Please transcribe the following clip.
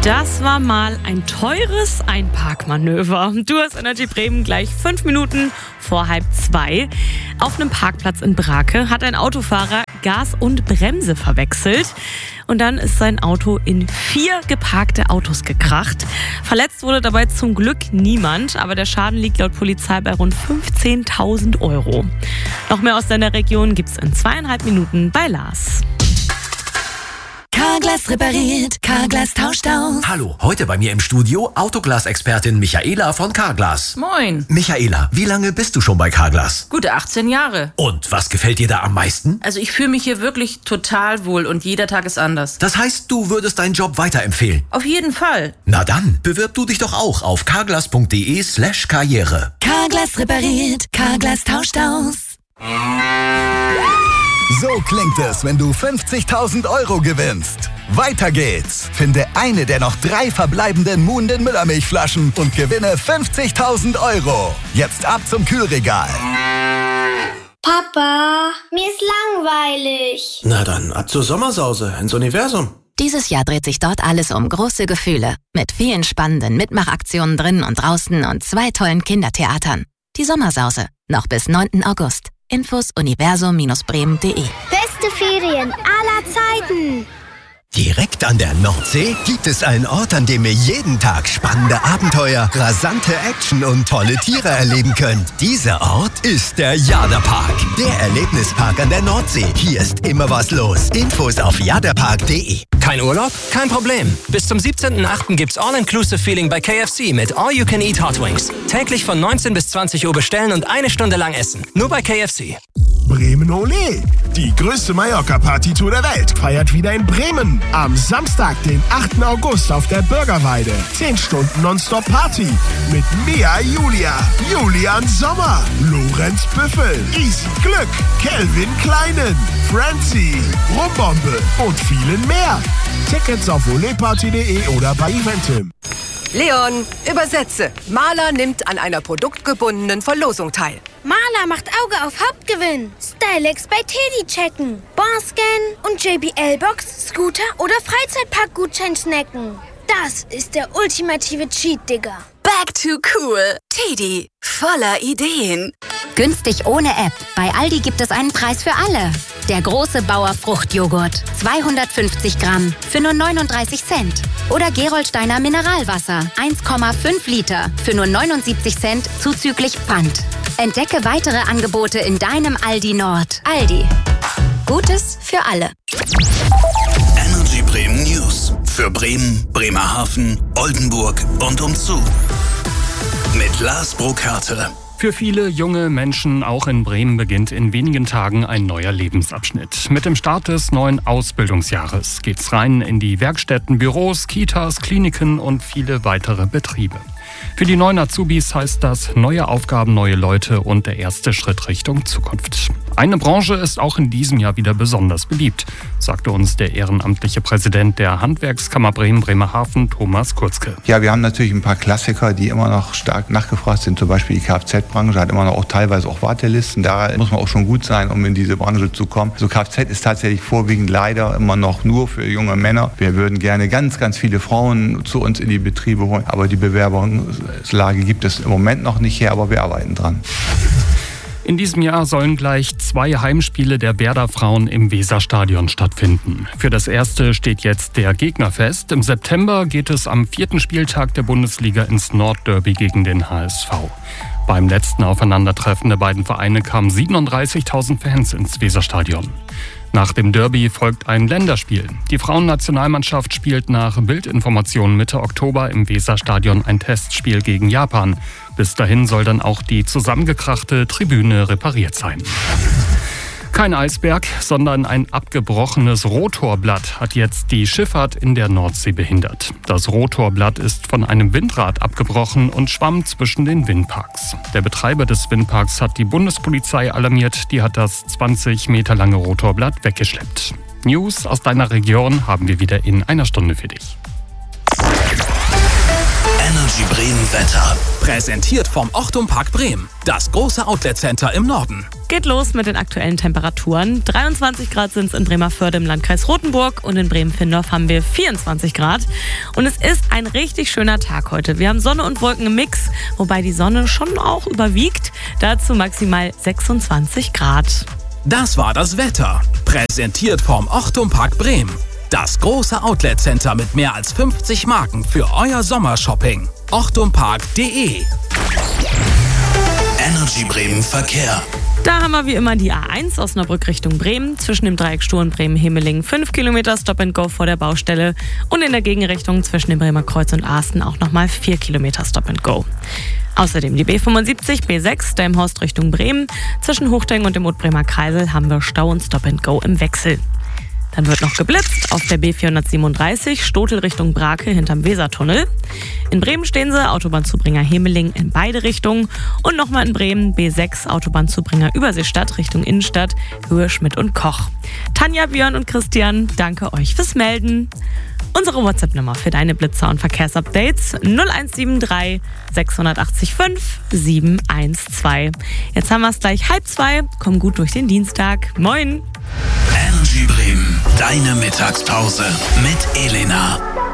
Das war mal ein teures Einparkmanöver. Du hast Energy Bremen gleich 5 Minuten vor 1:30. Auf einem Parkplatz in Brake hat ein Autofahrer Gas und Bremse verwechselt. Und dann ist sein Auto in 4 geparkte Autos gekracht. Verletzt wurde dabei zum Glück niemand, aber der Schaden liegt laut Polizei bei rund 15.000 Euro. Noch mehr aus deiner Region gibt's in 2,5 Minuten bei Lars. Carglass repariert, Carglass tauscht aus. Hallo, heute bei mir im Studio Autoglas-Expertin Michaela von Carglass. Moin. Michaela, wie lange bist du schon bei Carglass? Gute 18 Jahre. Und was gefällt dir da am meisten? Also ich fühle mich hier wirklich total wohl und jeder Tag ist anders. Das heißt, du würdest deinen Job weiterempfehlen? Auf jeden Fall. Na dann, bewirb du dich doch auch auf carglass.de/karriere. Carglass repariert, Carglass tauscht aus. So klingt es, wenn du 50.000 Euro gewinnst. Weiter geht's. Finde eine der noch 3 verbleibenden Muhnden Müllermilchflaschen und gewinne 50.000 Euro. Jetzt ab zum Kühlregal. Papa, mir ist langweilig. Na dann, ab zur Sommersause ins Universum. Dieses Jahr dreht sich dort alles um große Gefühle. Mit vielen spannenden Mitmachaktionen drinnen und draußen und 2 tollen Kindertheatern. Die Sommersause. Noch bis 9. August. Infos universum-bremen.de. Beste Ferien aller Zeiten. Direkt an der Nordsee gibt es einen Ort, an dem ihr jeden Tag spannende Abenteuer, rasante Action und tolle Tiere erleben könnt. Dieser Ort ist der Jaderpark, der Erlebnispark an der Nordsee. Hier ist immer was los. Infos auf jaderpark.de. Kein Urlaub? Kein Problem. Bis zum 17.08. gibt's All-Inclusive-Feeling bei KFC mit All-You-Can-Eat Hot Wings. Täglich von 19 bis 20 Uhr bestellen und 1 Stunde lang essen. Nur bei KFC. Bremen Ole! Die größte Mallorca-Party-Tour der Welt feiert wieder in Bremen. Am Samstag, den 8. August auf der Bürgerweide. 10 Stunden Nonstop-Party mit Mia Julia, Julian Sommer, Lorenz Büffel, Easy Glück, Kelvin Kleinen, Francie, Rumbombe und vielen mehr. Tickets auf oleparty.de oder bei Eventim. Leon, übersetze. Maler nimmt an einer produktgebundenen Verlosung teil. Maler macht Auge auf Hauptgewinn. Stylex bei Teddy checken. Bonscan und JBL-Box, Scooter oder Freizeitpark-Gutschein snacken. Das ist der ultimative Cheat, Digga. Back to cool. Teddy, voller Ideen. Günstig ohne App. Bei Aldi gibt es einen Preis für alle. Der große Bauer Fruchtjoghurt. 250 Gramm für nur 39 Cent. Oder Gerolsteiner Mineralwasser. 1,5 Liter für nur 79 Cent zuzüglich Pfand. Entdecke weitere Angebote in deinem Aldi Nord. Aldi. Gutes für alle. Energy Bremen News. Für Bremen, Bremerhaven, Oldenburg und umzu. Mit Lars Burkhardt. Für viele junge Menschen auch in Bremen beginnt in wenigen Tagen ein neuer Lebensabschnitt. Mit dem Start des neuen Ausbildungsjahres geht's rein in die Werkstätten, Büros, Kitas, Kliniken und viele weitere Betriebe. Für die neuen Azubis heißt das neue Aufgaben, neue Leute und der erste Schritt Richtung Zukunft. Eine Branche ist auch in diesem Jahr wieder besonders beliebt, sagte uns der ehrenamtliche Präsident der Handwerkskammer Bremen-Bremerhaven, Thomas Kurzke. Ja, wir haben natürlich ein paar Klassiker, die immer noch stark nachgefragt sind. Zum Beispiel die Kfz-Branche hat immer noch auch teilweise auch Wartelisten. Da muss man auch schon gut sein, um in diese Branche zu kommen. Also Kfz ist tatsächlich vorwiegend leider immer noch nur für junge Männer. Wir würden gerne ganz, ganz viele Frauen zu uns in die Betriebe holen, aber die Bewerbungslage gibt es im Moment noch nicht her, aber wir arbeiten dran. In diesem Jahr sollen gleich 2 Heimspiele der Werder Frauen im Weserstadion stattfinden. Für das erste steht jetzt der Gegner fest. Im September geht es am 4. Spieltag der Bundesliga ins Nordderby gegen den HSV. Beim letzten Aufeinandertreffen der beiden Vereine kamen 37.000 Fans ins Weserstadion. Nach dem Derby folgt ein Länderspiel. Die Frauennationalmannschaft spielt nach Bildinformationen Mitte Oktober im Weserstadion ein Testspiel gegen Japan. Bis dahin soll dann auch die zusammengekrachte Tribüne repariert sein. Kein Eisberg, sondern ein abgebrochenes Rotorblatt hat jetzt die Schifffahrt in der Nordsee behindert. Das Rotorblatt ist von einem Windrad abgebrochen und schwamm zwischen den Windparks. Der Betreiber des Windparks hat die Bundespolizei alarmiert, die hat das 20 Meter lange Rotorblatt weggeschleppt. News aus deiner Region haben wir wieder in einer Stunde für dich. Energy Bremen Wetter. Präsentiert vom Ochtum Park Bremen, das große Outlet-Center im Norden. Geht los mit den aktuellen Temperaturen. 23 Grad sind es in Bremervörde im Landkreis Rothenburg und in Bremen-Findorf haben wir 24 Grad. Und es ist ein richtig schöner Tag heute. Wir haben Sonne und Wolken im Mix, wobei die Sonne schon auch überwiegt. Dazu maximal 26 Grad. Das war das Wetter. Präsentiert vom Ochtum Park Bremen. Das große Outlet-Center mit mehr als 50 Marken für euer Sommershopping. ochtumpark.de. Energy Bremen Verkehr. Da haben wir wie immer die A1 Osnabrück Richtung Bremen. Zwischen dem Dreieck Stur und Bremen-Hemeling 5 Kilometer Stop-and-Go vor der Baustelle. Und in der Gegenrichtung zwischen dem Bremer Kreuz und Asten auch nochmal 4 Kilometer Stop-and-Go. Außerdem die B75, B6, Delmhorst Richtung Bremen. Zwischen Hochdeng und dem Ottbremer Kreisel haben wir Stau und Stop-and-Go im Wechsel. Dann wird noch geblitzt auf der B437, Stotel Richtung Brake hinterm Wesertunnel. In Bremen stehen sie, Autobahnzubringer Hemeling in beide Richtungen. Und nochmal in Bremen, B6, Autobahnzubringer Überseestadt Richtung Innenstadt, Höhe Schmidt und Koch. Tanja, Björn und Christian, danke euch fürs Melden. Unsere WhatsApp-Nummer für deine Blitzer- und Verkehrsupdates 0173 680 5 712. Jetzt haben wir es gleich 1:30. Komm gut durch den Dienstag. Moin! Energy Bremen, deine Mittagspause mit Elena.